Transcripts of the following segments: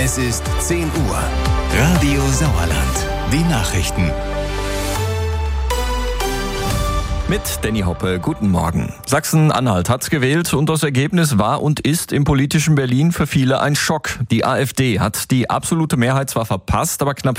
Es ist 10 Uhr. Radio Sauerland. Die Nachrichten. Mit Danny Hoppe, guten Morgen. Sachsen-Anhalt hat gewählt und das Ergebnis war und ist im politischen Berlin für viele ein Schock. Die AfD hat die absolute Mehrheit zwar verpasst, aber knapp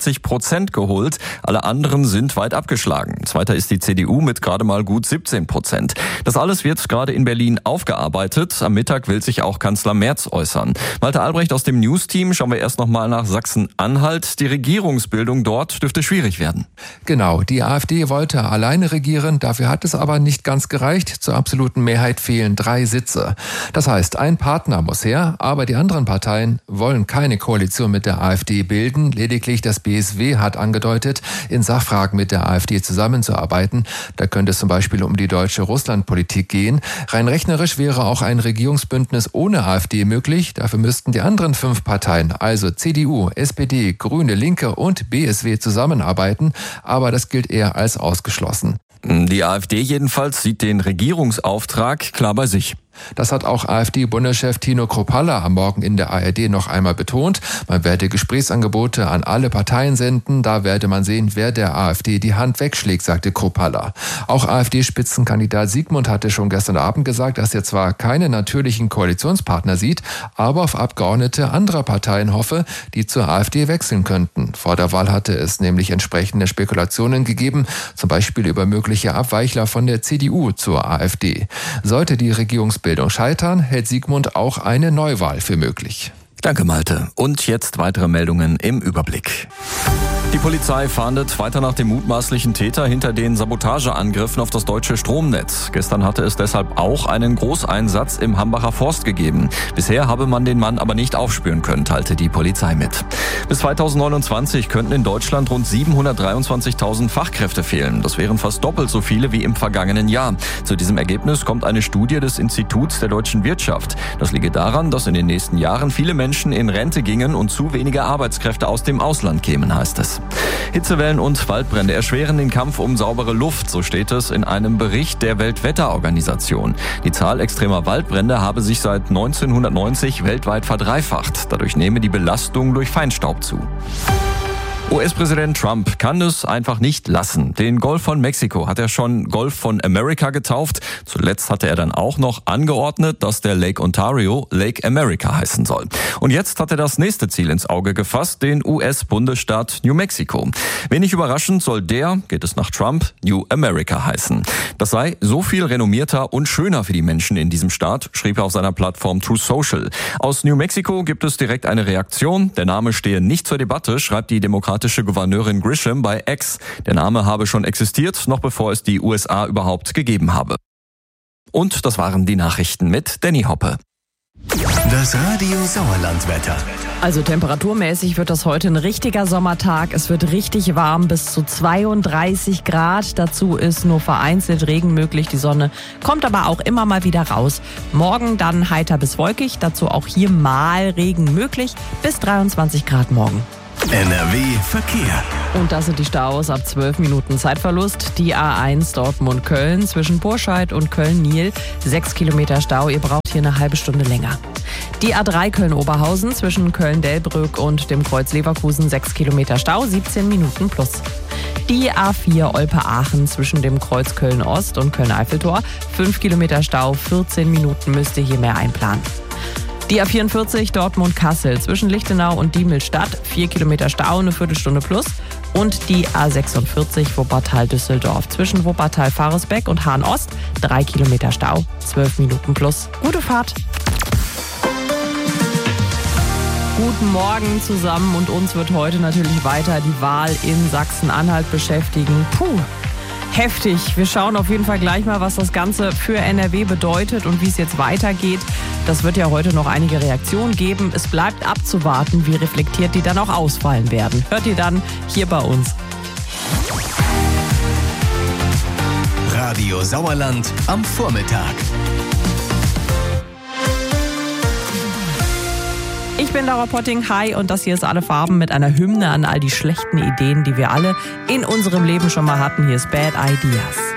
44% geholt. Alle anderen sind weit abgeschlagen. Zweiter ist die CDU mit gerade mal gut 17%. Das alles wird gerade in Berlin aufgearbeitet. Am Mittag will sich auch Kanzler Merz äußern. Malte Albrecht aus dem News-Team. Schauen wir erst nochmal nach Sachsen-Anhalt. Die Regierungsbildung dort dürfte schwierig werden. Genau, die AfD wollte alleine regieren. Dafür hat es aber nicht ganz gereicht. Zur absoluten Mehrheit fehlen 3 Sitze. Das heißt, ein Partner muss her, aber die anderen Parteien wollen keine Koalition mit der AfD bilden. Lediglich das BSW hat angedeutet, in Sachfragen mit der AfD zusammenzuarbeiten. Da könnte es zum Beispiel um die deutsche Russlandpolitik gehen. Rein rechnerisch wäre auch ein Regierungsbündnis ohne AfD möglich. Dafür müssten die anderen 5 Parteien, also CDU, SPD, Grüne, Linke und BSW zusammenarbeiten. Aber das gilt eher als ausgeschlossen. Die AfD jedenfalls sieht den Regierungsauftrag klar bei sich. Das hat auch AfD-Bundeschef Tino Kruppalla am Morgen in der ARD noch einmal betont. Man werde Gesprächsangebote an alle Parteien senden. Da werde man sehen, wer der AfD die Hand wegschlägt, sagte Kruppalla. Auch AfD-Spitzenkandidat Sigmund hatte schon gestern Abend gesagt, dass er zwar keine natürlichen Koalitionspartner sieht, aber auf Abgeordnete anderer Parteien hoffe, die zur AfD wechseln könnten. Vor der Wahl hatte es nämlich entsprechende Spekulationen gegeben, zum Beispiel über mögliche Abweichler von der CDU zur AfD. Sollte die Regierungsbildung scheitern, hält Sigmund auch eine Neuwahl für möglich. Danke, Malte. Und jetzt weitere Meldungen im Überblick. Die Polizei fahndet weiter nach dem mutmaßlichen Täter hinter den Sabotageangriffen auf das deutsche Stromnetz. Gestern hatte es deshalb auch einen Großeinsatz im Hambacher Forst gegeben. Bisher habe man den Mann aber nicht aufspüren können, teilte die Polizei mit. Bis 2029 könnten in Deutschland rund 723.000 Fachkräfte fehlen. Das wären fast doppelt so viele wie im vergangenen Jahr. Zu diesem Ergebnis kommt eine Studie des Instituts der deutschen Wirtschaft. Das liege daran, dass in den nächsten Jahren viele Menschen in Rente gingen und zu wenige Arbeitskräfte aus dem Ausland kämen, heißt es. Hitzewellen und Waldbrände erschweren den Kampf um saubere Luft, so steht es in einem Bericht der Weltwetterorganisation. Die Zahl extremer Waldbrände habe sich seit 1990 weltweit verdreifacht. Dadurch nehme die Belastung durch Feinstaub zu. US-Präsident Trump kann es einfach nicht lassen. Den Golf von Mexiko hat er schon Golf von America getauft. Zuletzt hatte er dann auch noch angeordnet, dass der Lake Ontario Lake America heißen soll. Und jetzt hat er das nächste Ziel ins Auge gefasst, den US-Bundesstaat New Mexico. Wenig überraschend soll der, geht es nach Trump, New America heißen. Das sei so viel renommierter und schöner für die Menschen in diesem Staat, schrieb er auf seiner Plattform Truth Social. Aus New Mexico gibt es direkt eine Reaktion. Der Name stehe nicht zur Debatte, schreibt die demokratische Gouverneurin Grisham bei X. Der Name habe schon existiert, noch bevor es die USA überhaupt gegeben habe. Und das waren die Nachrichten mit Danny Hoppe. Das Radio Sauerland-Wetter. Also temperaturmäßig wird das heute ein richtiger Sommertag. Es wird richtig warm, bis zu 32 Grad. Dazu ist nur vereinzelt Regen möglich. Die Sonne kommt aber auch immer mal wieder raus. Morgen dann heiter bis wolkig. Dazu auch hier mal Regen möglich. Bis 23 Grad morgen. NRW Verkehr. Und das sind die Staus ab 12 Minuten Zeitverlust. Die A1 Dortmund-Köln zwischen Burscheid und Köln-Niel. 6 Kilometer Stau, ihr braucht hier eine halbe Stunde länger. Die A3 Köln-Oberhausen zwischen Köln-Delbrück und dem Kreuz Leverkusen. 6 Kilometer Stau, 17 Minuten plus. Die A4 Olpe-Aachen zwischen dem Kreuz Köln-Ost und Köln-Eiffeltor. 5 Kilometer Stau, 14 Minuten müsst ihr hier mehr einplanen. Die A44 Dortmund-Kassel zwischen Lichtenau und Diemelstadt, 4 Kilometer Stau, eine Viertelstunde plus. Und die A46 Wuppertal-Düsseldorf zwischen Wuppertal-Faresbeck und Hahn-Ost, 3 Kilometer Stau, 12 Minuten plus. Gute Fahrt! Guten Morgen zusammen und uns wird heute natürlich weiter die Wahl in Sachsen-Anhalt beschäftigen. Heftig. Wir schauen auf jeden Fall gleich mal, was das Ganze für NRW bedeutet und wie es jetzt weitergeht. Das wird ja heute noch einige Reaktionen geben. Es bleibt abzuwarten, wie reflektiert die dann auch ausfallen werden. Hört ihr dann hier bei uns. Radio Sauerland am Vormittag. Ich bin Laura Potting, hi, und das hier ist Alle Farben mit einer Hymne an all die schlechten Ideen, die wir alle in unserem Leben schon mal hatten. Hier ist Bad Ideas.